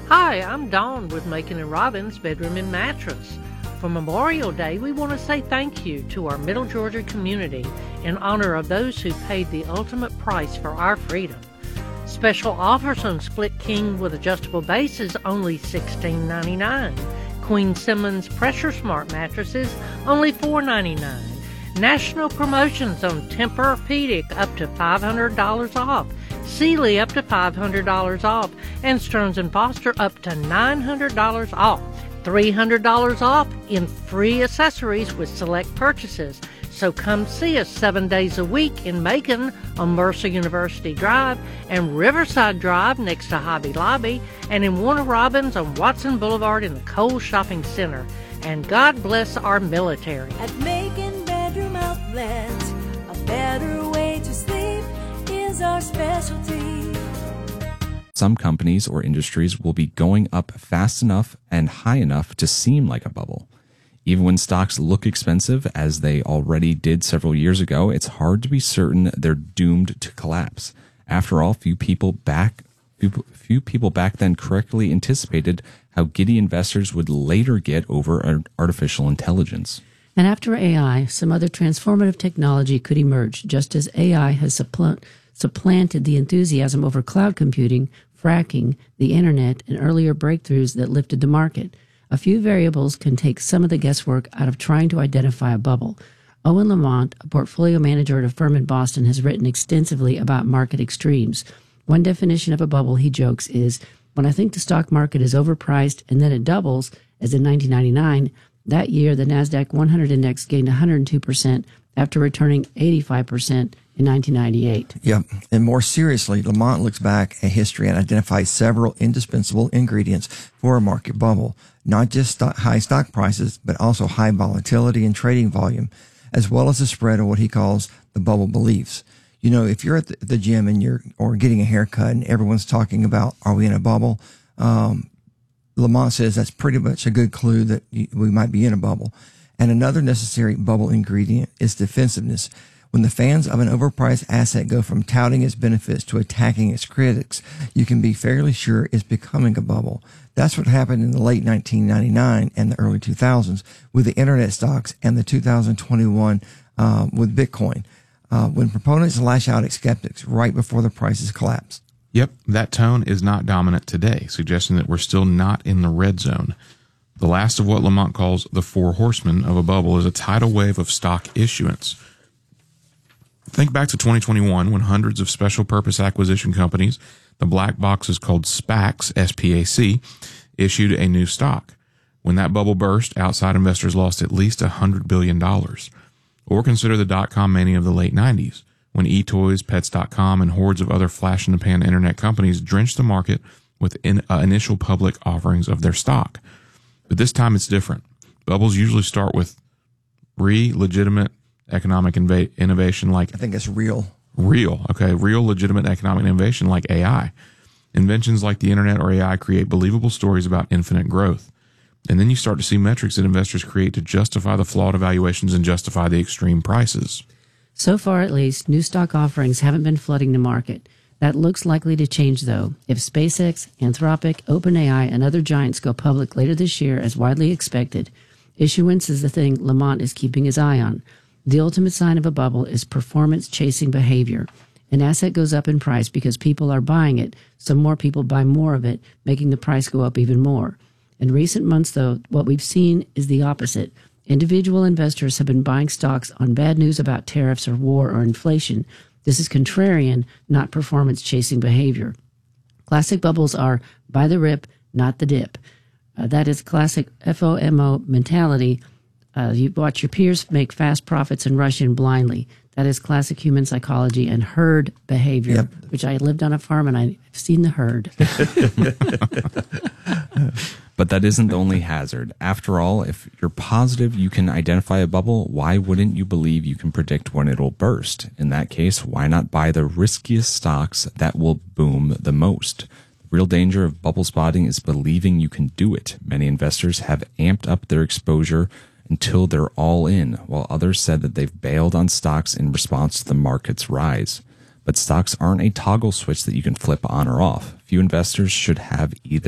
Hi, I'm Dawn with Macon and Robbins Bedroom and Mattress. For Memorial Day, we want to say thank you to our Middle Georgia community in honor of those who paid the ultimate price for our freedom. Special offers on Split King with adjustable bases, only $16.99. Queen Simmons Pressure Smart mattresses, only $4.99. National promotions on Tempur-Pedic up to $500 off. Sealy up to $500 off, and Stearns & Foster up to $900 off. $300 off in free accessories with select purchases. So come see us 7 days a week in Macon on Mercer University Drive and Riverside Drive next to Hobby Lobby, and in Warner Robins on Watson Boulevard in the Kohl's Shopping Center. And God bless our military. At Macon Bedroom Outlet, a better way to sleep is our specialty. Some companies or industries will be going up fast enough and high enough to seem like a bubble. Even when stocks look expensive, as they already did several years ago, it's hard to be certain they're doomed to collapse. After all, few people back then correctly anticipated how giddy investors would later get over artificial intelligence. And after AI, some other transformative technology could emerge, just as AI has supplanted the enthusiasm over cloud computing, fracking, the internet, and earlier breakthroughs that lifted the market. A few variables can take some of the guesswork out of trying to identify a bubble. Owen Lamont, a portfolio manager at a firm in Boston, has written extensively about market extremes. One definition of a bubble, he jokes, is when I think the stock market is overpriced and then it doubles, as in 1999, that year the NASDAQ 100 index gained 102% after returning 85% in 1998. Yep. And more seriously, Lamont looks back at history and identifies several indispensable ingredients for a market bubble, not just high stock prices, but also high volatility and trading volume, as well as the spread of what he calls the bubble beliefs. You know, if you're at the gym and or getting a haircut and everyone's talking about, are we in a bubble? Lamont says that's pretty much a good clue that we might be in a bubble. And another necessary bubble ingredient is defensiveness. When the fans of an overpriced asset go from touting its benefits to attacking its critics, you can be fairly sure it's becoming a bubble. That's what happened in the late 1999 and the early 2000s with the internet stocks and the 2021 with Bitcoin, when proponents lash out at skeptics right before the prices collapse. Yep, that tone is not dominant today, suggesting that we're still not in the red zone. The last of what Lamont calls the four horsemen of a bubble is a tidal wave of stock issuance. Think back to 2021 when hundreds of special purpose acquisition companies, the black boxes called SPACs, S-P-A-C, issued a new stock. When that bubble burst, outside investors lost at least $100 billion. Or consider the dot-com mania of the late 90s, when eToys, Pets.com, and hordes of other flash-in-the-pan internet companies drenched the market with initial public offerings of their stock. But this time it's different. Bubbles usually start with legitimate economic innovation like... I think it's real. Real legitimate economic innovation like AI. Inventions like the internet or AI create believable stories about infinite growth. And then you start to see metrics that investors create to justify the flawed evaluations and justify the extreme prices. So far, at least, new stock offerings haven't been flooding the market. That looks likely to change, though, if SpaceX, Anthropic, OpenAI, and other giants go public later this year as widely expected. Issuance is the thing Lamont is keeping his eye on. The ultimate sign of a bubble is performance-chasing behavior. An asset goes up in price because people are buying it, so more people buy more of it, making the price go up even more. In recent months, though, what we've seen is the opposite. Individual investors have been buying stocks on bad news about tariffs or war or inflation. This is contrarian, not performance-chasing behavior. Classic bubbles are buy the rip, not the dip. That is classic FOMO mentality. You watch your peers make fast profits and rush in blindly. That is classic human psychology and herd behavior, which I lived on a farm and I've seen the herd. But that isn't the only hazard. After all, if you're positive you can identify a bubble, why wouldn't you believe you can predict when it'll burst? In that case, why not buy the riskiest stocks that will boom the most? The real danger of bubble spotting is believing you can do it. Many investors have amped up their exposure until they're all in, while others said that they've bailed on stocks in response to the market's rise. But stocks aren't a toggle switch that you can flip on or off. Few investors should have either